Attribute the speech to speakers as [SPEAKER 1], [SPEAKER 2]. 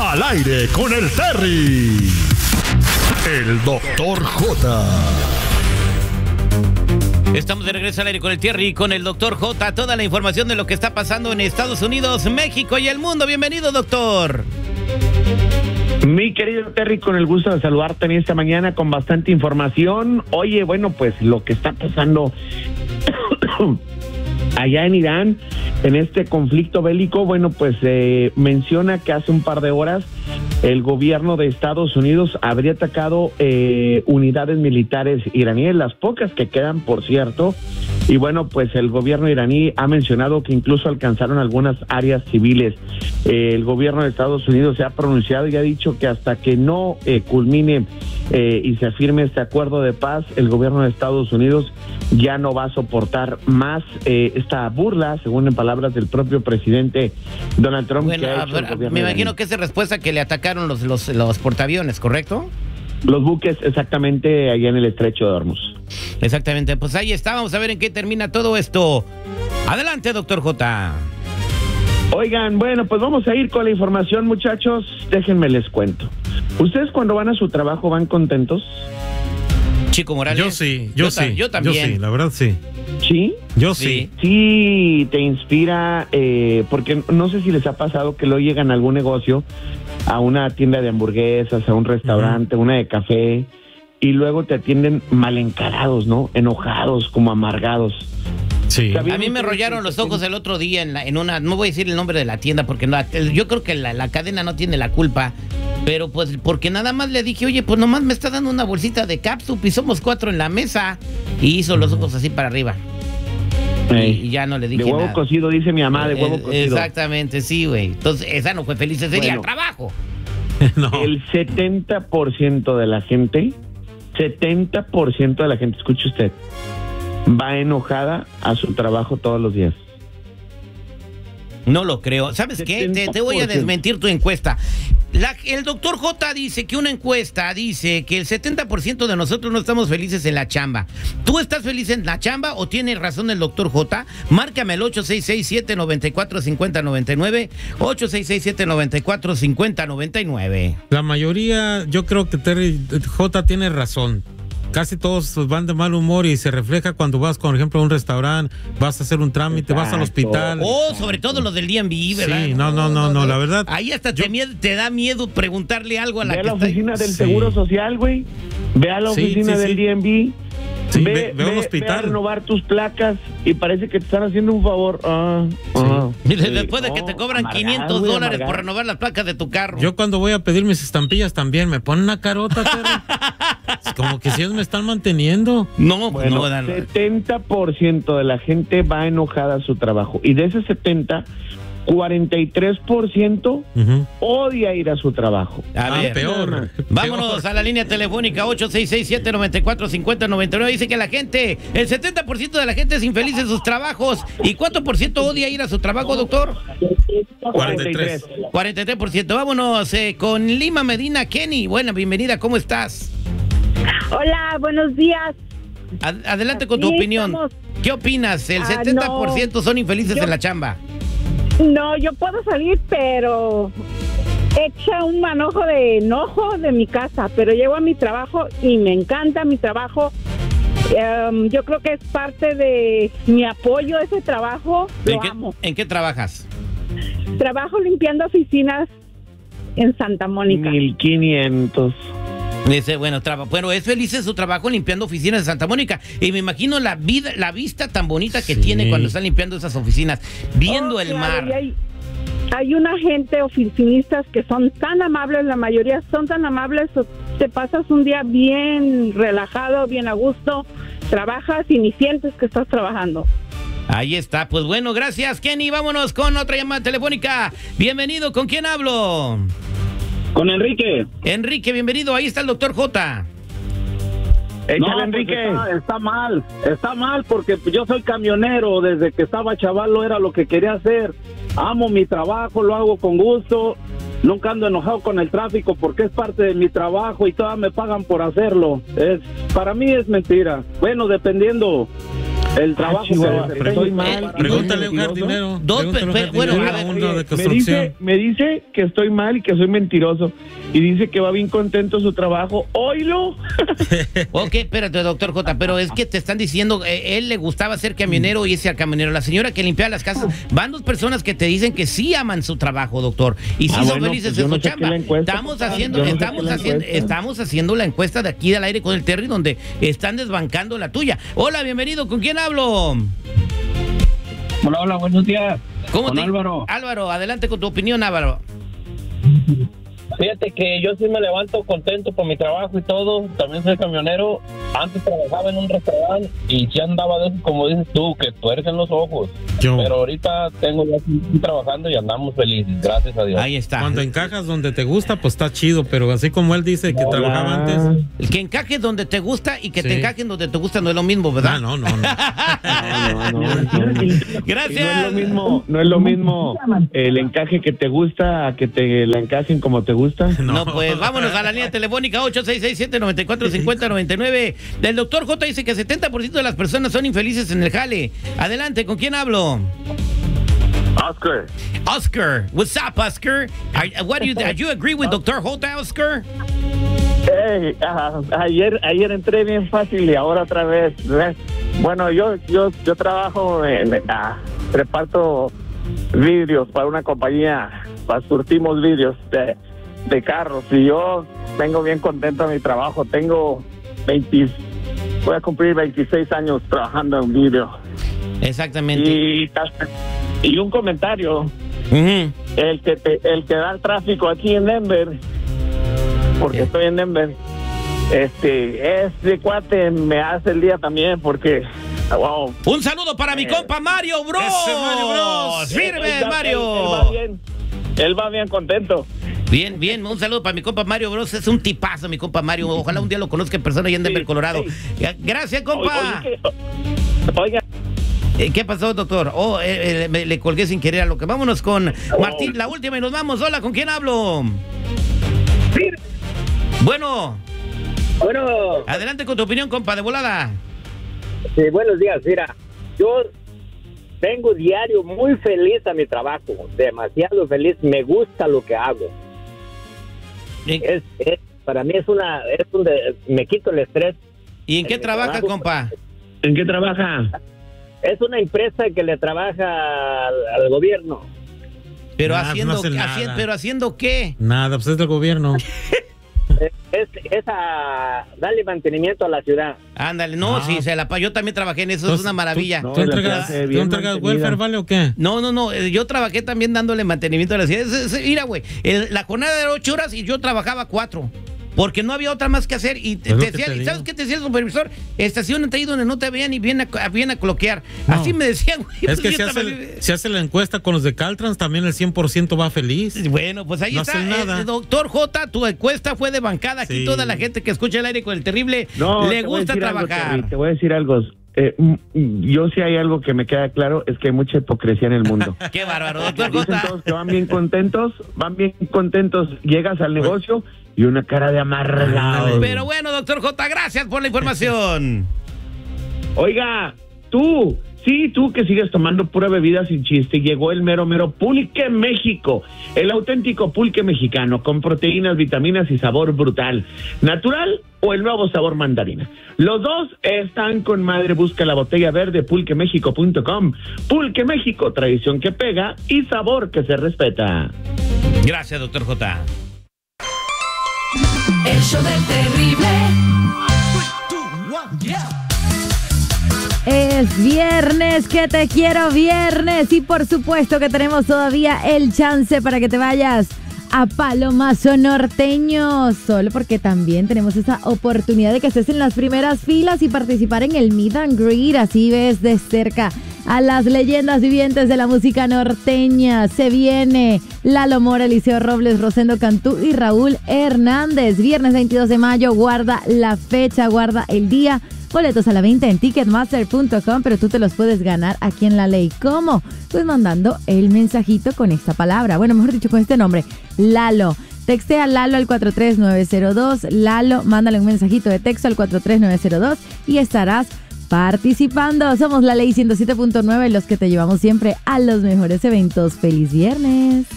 [SPEAKER 1] Al aire con el Terry. El Dr. J.
[SPEAKER 2] Estamos de regreso al aire con el Terry y con el Dr. J. Toda la información de lo que está pasando en Estados Unidos, México y el mundo. Bienvenido, doctor.
[SPEAKER 3] Mi querido Terry, con el gusto de saludarte en esta mañana con bastante información. Oye, bueno, pues lo que está pasando allá en Irán, en este conflicto bélico, bueno, pues menciona que hace un par de horas el gobierno de Estados Unidos habría atacado unidades militares iraníes, las pocas que quedan, por cierto, y bueno, pues el gobierno iraní ha mencionado que incluso alcanzaron algunas áreas civiles. El gobierno de Estados Unidos se ha pronunciado y ha dicho que hasta que no culmine y se firme este acuerdo de paz, el gobierno de Estados Unidos ya no va a soportar más esta burla, según en palabras del propio presidente Donald Trump.
[SPEAKER 2] Bueno, me imagino que es de respuesta que le atacaron los portaaviones, ¿correcto?
[SPEAKER 3] Los buques, exactamente, allá en el estrecho de Hormuz.
[SPEAKER 2] Exactamente, pues ahí está, vamos a ver en qué termina todo esto. Adelante, doctor J.
[SPEAKER 3] Oigan, bueno, pues vamos a ir con la información, muchachos. Déjenme les cuento. ¿Ustedes cuando van a su trabajo van contentos?
[SPEAKER 2] Chico Morales.
[SPEAKER 4] Yo sí, yo sí.
[SPEAKER 2] Yo también.
[SPEAKER 4] Yo sí, la verdad sí.
[SPEAKER 3] ¿Sí?
[SPEAKER 4] Yo sí.
[SPEAKER 3] Sí, te inspira, porque no sé si les ha pasado que luego llegan a algún negocio, a una tienda de hamburguesas, a un restaurante, una de café, y luego te atienden mal encarados, ¿no? Enojados, como amargados.
[SPEAKER 4] Sí.
[SPEAKER 2] A mí me rollaron los ojos el otro día en una, no voy a decir el nombre de la tienda porque no, yo creo que la cadena no tiene la culpa, pero pues porque nada más le dije, oye, pues nomás me está dando una bolsita de catsup y somos 4 en la mesa, y hizo los ojos así para arriba. Y ya no le dije
[SPEAKER 3] nada. De huevo
[SPEAKER 2] nada.
[SPEAKER 3] Cocido, dice mi mamá, de huevo cocido.
[SPEAKER 2] Exactamente, sí, güey. Entonces, esa no fue feliz, ese día, trabajo.
[SPEAKER 4] No.
[SPEAKER 3] El 70% de la gente, 70% de la gente, escuche usted, va enojada a su trabajo todos los días.
[SPEAKER 2] No lo creo. ¿Sabes qué? Te voy a desmentir tu encuesta. El doctor J dice que una encuesta dice que el 70% de nosotros no estamos felices en la chamba. ¿Tú estás feliz en la chamba o tiene razón el doctor J? Márcame al 866-794-5099, 866-794-5099.
[SPEAKER 4] La mayoría, yo creo que Terry J tiene razón. Casi todos van de mal humor y se refleja cuando vas, por ejemplo, a un restaurante, vas a hacer un trámite, vas al hospital.
[SPEAKER 2] Oh, sobre todo los del DMV, ¿verdad?
[SPEAKER 4] Sí, no, la verdad.
[SPEAKER 2] Ahí hasta te da miedo preguntarle algo a la
[SPEAKER 3] Ve a
[SPEAKER 2] que
[SPEAKER 3] la
[SPEAKER 2] está
[SPEAKER 3] oficina del Seguro Social, güey. Ve a la oficina del DMV.
[SPEAKER 4] Sí,
[SPEAKER 3] ve
[SPEAKER 4] a un hospital.
[SPEAKER 3] Ve a renovar tus placas y parece que te están haciendo un favor.
[SPEAKER 2] Después de que te cobran $500 por renovar las placas de tu carro.
[SPEAKER 4] Yo cuando voy a pedir mis estampillas también me ponen una carota, Terry. Es como que si ellos me están manteniendo.
[SPEAKER 2] No,
[SPEAKER 3] bueno,
[SPEAKER 2] no,
[SPEAKER 3] 70% de la gente va enojada a su trabajo. Y de ese 70%, 43% odia ir a su trabajo.
[SPEAKER 2] A ver,
[SPEAKER 4] peor.
[SPEAKER 2] Vámonos a la línea telefónica 866-794-5099. Dice que la gente, el 70% de la gente es infeliz en sus trabajos. ¿Y cuánto por ciento odia ir a su trabajo, doctor? 43%. Vámonos con Lima Medina. Kenny, bueno, bienvenida, ¿cómo estás?
[SPEAKER 5] Hola, buenos días.
[SPEAKER 2] Adelante con tu opinión. ¿Qué opinas? ¿El 70% son infelices en la chamba?
[SPEAKER 5] No, yo puedo salir, pero echa un manojo de enojo de mi casa, pero llego a mi trabajo y me encanta mi trabajo. Yo creo que es parte de mi apoyo a ese trabajo. Lo amo.
[SPEAKER 2] ¿En qué trabajas?
[SPEAKER 5] Trabajo limpiando oficinas en Santa Mónica.
[SPEAKER 3] 1,500.
[SPEAKER 2] Dice, bueno, es feliz en su trabajo limpiando oficinas de Santa Mónica. Y me imagino la vista tan bonita que tiene cuando están limpiando esas oficinas, viendo el mar.
[SPEAKER 5] Hay una gente, oficinistas, que son tan amables, la mayoría son tan amables, te pasas un día bien relajado, bien a gusto, trabajas y ni sientes que estás trabajando.
[SPEAKER 2] Ahí está, pues bueno, gracias, Kenny. Vámonos con otra llamada telefónica. Bienvenido, ¿con quién hablo?
[SPEAKER 6] Con Enrique.
[SPEAKER 2] Enrique, bienvenido, ahí está el doctor J.
[SPEAKER 3] Échale, Enrique.
[SPEAKER 6] Pues está mal porque yo soy camionero, desde que estaba chavalo era lo que quería hacer. Amo mi trabajo, lo hago con gusto, nunca ando enojado con el tráfico porque es parte de mi trabajo y todavía me pagan por hacerlo. Para mí es mentira. Bueno, dependiendo el trabajo
[SPEAKER 3] Chihuahua,
[SPEAKER 6] que
[SPEAKER 3] estoy
[SPEAKER 6] desempeño.
[SPEAKER 3] mal.
[SPEAKER 4] Pregúntale a un jardinero.
[SPEAKER 2] bueno, a ver,
[SPEAKER 4] uno de
[SPEAKER 3] Me
[SPEAKER 4] construcción.
[SPEAKER 3] dice que estoy mal y que soy mentiroso. Y dice que va bien contento su trabajo. ¡Oílo!
[SPEAKER 2] Ok, espérate, doctor J, pero es que te están diciendo, él le gustaba ser camionero y ese camionero. La señora que limpiaba las casas, van dos personas que te dicen que sí aman su trabajo, doctor, y sí son
[SPEAKER 3] bueno,
[SPEAKER 2] felices
[SPEAKER 3] pues yo
[SPEAKER 2] en
[SPEAKER 3] no
[SPEAKER 2] su
[SPEAKER 3] saqué
[SPEAKER 2] chamba.
[SPEAKER 3] la encuesta,
[SPEAKER 2] Estamos haciendo la encuesta de aquí del aire con el Terry, donde están desbancando la tuya. Hola, bienvenido, ¿con quién hablo?
[SPEAKER 6] Hola, buenos días.
[SPEAKER 2] ¿Cómo
[SPEAKER 6] Con Álvaro.
[SPEAKER 2] Álvaro, adelante con tu opinión, Álvaro.
[SPEAKER 7] Fíjate que yo sí me levanto contento por mi trabajo y todo. También soy camionero. Antes trabajaba en un restaurante y sí andaba de eso, como dices tú, que tuercen los ojos. Pero ahorita tengo ya trabajando y andamos felices, gracias a Dios.
[SPEAKER 2] Ahí está.
[SPEAKER 4] Cuando encajas donde te gusta, pues está chido, pero así como él dice que trabajaba antes.
[SPEAKER 2] El que encajes donde te gusta y que
[SPEAKER 4] Sí.
[SPEAKER 2] te encajen donde te gusta no es lo mismo, ¿verdad?
[SPEAKER 4] Ah, no.
[SPEAKER 2] Gracias.
[SPEAKER 3] No es lo mismo el encaje que te gusta a que te la encajen como te gusta.
[SPEAKER 2] No, pues vámonos a la línea telefónica 8667-945099. El doctor J dice que 70% de las personas son infelices en el jale. Adelante, ¿con quién hablo?
[SPEAKER 6] Oscar.
[SPEAKER 2] Oscar. What's up, Oscar? Are you agree with Dr. J, Oscar?
[SPEAKER 6] Ayer entré bien fácil y ahora otra vez. Bueno, yo trabajo reparto vidrios para una compañía, surtimos vidrios de carros y yo vengo bien contento de mi trabajo. Tengo voy a cumplir 26 años trabajando en vidrio.
[SPEAKER 2] Exactamente.
[SPEAKER 6] Y un comentario,
[SPEAKER 2] Ujú.
[SPEAKER 6] el que da el tráfico aquí en Denver, porque estoy en Denver, este cuate me hace el día también porque wow.
[SPEAKER 2] Un saludo para mi compa Mario Bros.
[SPEAKER 4] Ese Mario Bros.
[SPEAKER 2] Firme, Mario.
[SPEAKER 6] Él va bien contento.
[SPEAKER 2] Bien, un saludo para mi compa Mario Bros. Es un tipazo, mi compa Mario. Ojalá un día lo conozca en persona allá en Denver, Colorado. Gracias, compa.
[SPEAKER 6] Oiga.
[SPEAKER 2] ¿Qué pasó, doctor? Le colgué sin querer a lo que. Vámonos con Martín, la última y nos vamos. Hola, ¿con quién hablo? Bueno, adelante con tu opinión, compa, de volada.
[SPEAKER 7] Sí, buenos días. Mira, yo vengo diario muy feliz a mi trabajo, demasiado feliz. Me gusta lo que hago. Para mí es donde me quito el estrés.
[SPEAKER 2] ¿Y en qué trabaja, compa?
[SPEAKER 3] ¿En qué trabaja?
[SPEAKER 7] Es una empresa que le trabaja al gobierno.
[SPEAKER 2] Pero
[SPEAKER 4] Nah,
[SPEAKER 2] haciendo,
[SPEAKER 4] no hace nada.
[SPEAKER 2] pero haciendo qué.
[SPEAKER 4] Nada, pues es del gobierno.
[SPEAKER 7] Es a darle mantenimiento a la ciudad.
[SPEAKER 2] Ándale, no, sí, yo también trabajé en eso, es
[SPEAKER 4] Entonces,
[SPEAKER 2] una maravilla.
[SPEAKER 3] No,
[SPEAKER 4] ¿Tú
[SPEAKER 3] la
[SPEAKER 4] entregas,
[SPEAKER 3] clase
[SPEAKER 4] ¿tú
[SPEAKER 3] bien
[SPEAKER 4] entregas
[SPEAKER 3] mantenida.
[SPEAKER 4] welfare, vale, o qué?
[SPEAKER 2] No, yo trabajé también dándole mantenimiento a la ciudad. Mira, güey, la jornada era 8 horas y yo trabajaba 4. Porque no había otra más que hacer. Y te
[SPEAKER 4] Es lo que
[SPEAKER 2] decía,
[SPEAKER 4] te digo.
[SPEAKER 2] ¿sabes qué te decía el supervisor? Estacionate ahí donde no te vean y viene a cloquear.
[SPEAKER 4] No.
[SPEAKER 2] Así me decían, güey.
[SPEAKER 4] Es que
[SPEAKER 2] Pues yo
[SPEAKER 4] se hace la encuesta con los de Caltrans, también el 100% va feliz.
[SPEAKER 2] Bueno, pues ahí
[SPEAKER 4] No
[SPEAKER 2] está.
[SPEAKER 4] hacen nada.
[SPEAKER 2] Doctor J, tu encuesta fue de bancada. Aquí
[SPEAKER 4] Sí.
[SPEAKER 2] toda la gente que escucha el aire con el terrible
[SPEAKER 3] No,
[SPEAKER 2] le
[SPEAKER 3] te voy a
[SPEAKER 2] gusta
[SPEAKER 3] decir algo,
[SPEAKER 2] trabajar.
[SPEAKER 3] Terry, te voy a decir algo. Yo sí hay algo que me queda claro, es que hay mucha hipocresía en el mundo.
[SPEAKER 2] Qué bárbaro, doctor
[SPEAKER 3] Dicen
[SPEAKER 2] J.
[SPEAKER 3] todos que van bien contentos, llegas al negocio y una cara de amargado.
[SPEAKER 2] Pero bueno, doctor J, gracias por la información.
[SPEAKER 3] Oiga, tú que sigues tomando pura bebida sin chiste, llegó el mero Pulque México, el auténtico pulque mexicano, con proteínas, vitaminas y sabor brutal. ¿Natural o el nuevo sabor mandarina? Los dos están con madre. Busca la botella verde pulquemexico.com. Pulque México, tradición que pega y sabor que se respeta.
[SPEAKER 2] Gracias, doctor J.
[SPEAKER 8] El show del terrible.
[SPEAKER 9] Es viernes, que te quiero viernes, y por supuesto que tenemos todavía el chance para que te vayas a Palomazo Norteño, solo porque también tenemos esa oportunidad de que estés en las primeras filas y participar en el Meet and Greet. Así ves de cerca a las leyendas vivientes de la música norteña. Se viene Lalo Mora, Eliseo Robles, Rosendo Cantú y Raúl Hernández. Viernes 22 de mayo, guarda la fecha, guarda el día. Boletos a la venta en Ticketmaster.com, pero tú te los puedes ganar aquí en La Ley. ¿Cómo? Pues mandando el mensajito con esta palabra. Bueno, mejor dicho, con este nombre, Lalo. Textea Lalo al 43902. Lalo, mándale un mensajito de texto al 43902 y estarás participando. Somos la Ley 107.9, los que te llevamos siempre a los mejores eventos. ¡Feliz viernes!